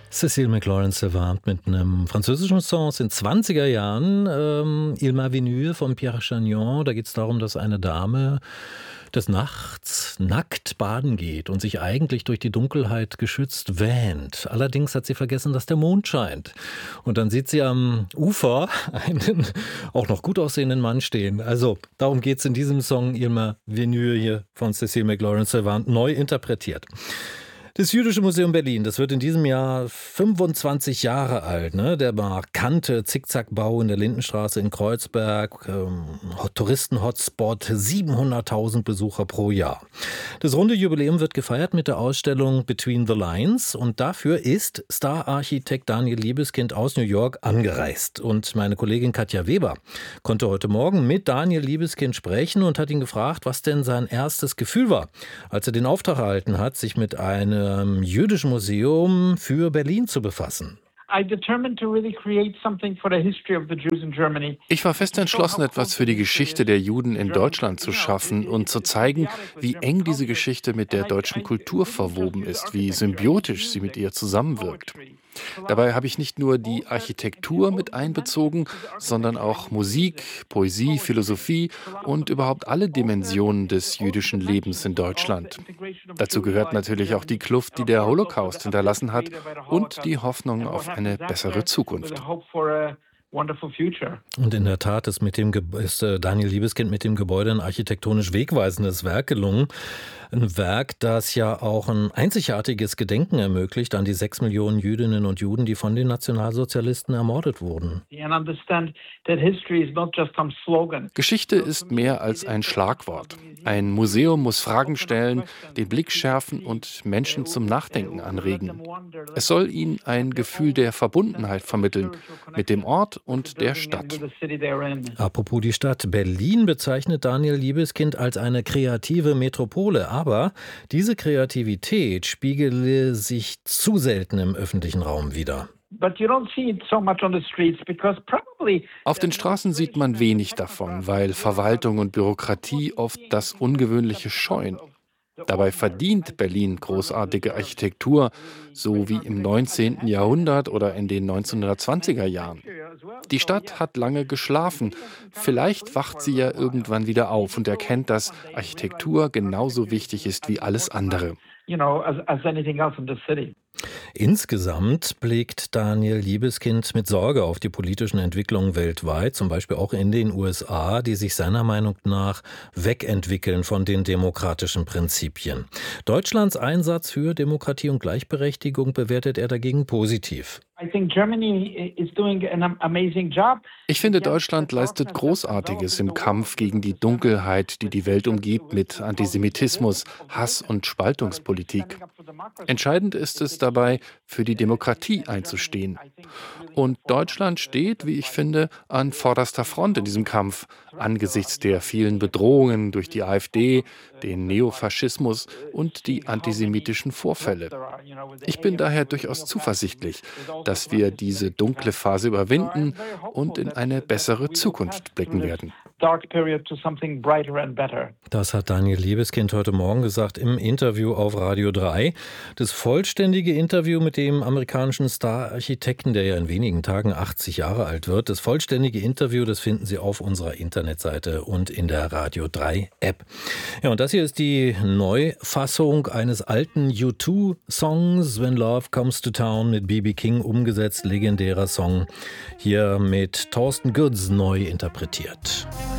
Cécile McLaurin-Salvant mit einem französischen Song aus den 20er Jahren, Il m'a venue von Pierre Chagnon. Da geht es darum, dass eine Dame des Nachts nackt baden geht und sich eigentlich durch die Dunkelheit geschützt wähnt. Allerdings hat sie vergessen, dass der Mond scheint. Und dann sieht sie am Ufer einen auch noch gut aussehenden Mann stehen. Also darum geht es in diesem Song Il m'a venue hier von Cécile McLaurin-Salvant, neu interpretiert. Das Jüdische Museum Berlin, das wird in diesem Jahr 25 Jahre alt. Ne? Der markante Zickzackbau in der Lindenstraße in Kreuzberg, Touristen-Hotspot, 700.000 Besucher pro Jahr. Das runde Jubiläum wird gefeiert mit der Ausstellung Between the Lines und dafür ist Star-Architekt Daniel Libeskind aus New York angereist. Und meine Kollegin Katja Weber konnte heute Morgen mit Daniel Libeskind sprechen und hat ihn gefragt, was denn sein erstes Gefühl war, als er den Auftrag erhalten hat, sich mit einem jüdischen Museum für Berlin zu befassen. Ich war fest entschlossen, etwas für die Geschichte der Juden in Deutschland zu schaffen und zu zeigen, wie eng diese Geschichte mit der deutschen Kultur verwoben ist, wie symbiotisch sie mit ihr zusammenwirkt. Dabei habe ich nicht nur die Architektur mit einbezogen, sondern auch Musik, Poesie, Philosophie und überhaupt alle Dimensionen des jüdischen Lebens in Deutschland. Dazu gehört natürlich auch die Kluft, die der Holocaust hinterlassen hat und die Hoffnung auf eine bessere Zukunft. Und in der Tat ist Daniel Libeskind mit dem Gebäude ein architektonisch wegweisendes Werk gelungen. Ein Werk, das ja auch ein einzigartiges Gedenken ermöglicht an die 6 Millionen Jüdinnen und Juden, die von den Nationalsozialisten ermordet wurden. Geschichte ist mehr als ein Schlagwort. Ein Museum muss Fragen stellen, den Blick schärfen und Menschen zum Nachdenken anregen. Es soll ihnen ein Gefühl der Verbundenheit vermitteln mit dem Ort und der Stadt. Apropos die Stadt. Berlin bezeichnet Daniel Libeskind als eine kreative Metropole. Aber diese Kreativität spiegele sich zu selten im öffentlichen Raum wider. Auf den Straßen sieht man wenig davon, weil Verwaltung und Bürokratie oft das Ungewöhnliche scheuen. Dabei verdient Berlin großartige Architektur, so wie im 19. Jahrhundert oder in den 1920er Jahren. Die Stadt hat lange geschlafen. Vielleicht wacht sie ja irgendwann wieder auf und erkennt, dass Architektur genauso wichtig ist wie alles andere. Insgesamt blickt Daniel Libeskind mit Sorge auf die politischen Entwicklungen weltweit, zum Beispiel auch in den USA, die sich seiner Meinung nach wegentwickeln von den demokratischen Prinzipien. Deutschlands Einsatz für Demokratie und Gleichberechtigung bewertet er dagegen positiv. Ich finde, Deutschland leistet Großartiges im Kampf gegen die Dunkelheit, die die Welt umgibt, mit Antisemitismus, Hass und Spaltungspolitik. Entscheidend ist es dabei, für die Demokratie einzustehen. Und Deutschland steht, wie ich finde, an vorderster Front in diesem Kampf, angesichts der vielen Bedrohungen durch die AfD, den Neofaschismus und die antisemitischen Vorfälle. Ich bin daher durchaus zuversichtlich, dass wir diese dunkle Phase überwinden und in eine bessere Zukunft blicken werden. Das hat Daniel Libeskind heute Morgen gesagt im Interview auf Radio 3. Das vollständige Interview mit dem amerikanischen Star-Architekten, der ja in wenigen Tagen 80 Jahre alt wird, das vollständige Interview, das finden Sie auf unserer Internetseite und in der Radio 3 App. Ja, und das hier ist die Neufassung eines alten U2-Songs, When Love Comes to Town, mit B.B. King umgesetzt, legendärer Song, hier mit Thorsten Goods neu interpretiert.